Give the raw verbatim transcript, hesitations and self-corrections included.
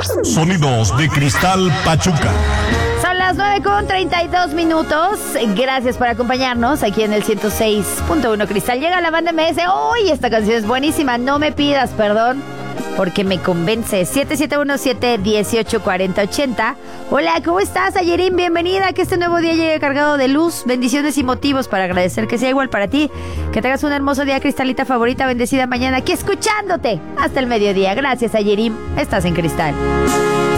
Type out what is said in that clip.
Sonidos de Cristal Pachuca. Son las nueve con treinta y dos minutos. Gracias por acompañarnos aquí en el ciento seis punto uno Cristal. Llega la banda M S. ¡Uy! Esta canción es buenísima. No me pidas perdón, porque me convence. siete siete uno siete, uno ocho cuatro cero ocho cero. Hola, ¿cómo estás, Ayerín? Bienvenida. Que este nuevo día llegue cargado de luz, bendiciones y motivos para agradecer que sea igual para ti. Que tengas un hermoso día, Cristalita favorita. Bendecida mañana aquí escuchándote hasta el mediodía. Gracias, Ayerín. Estás en Cristal.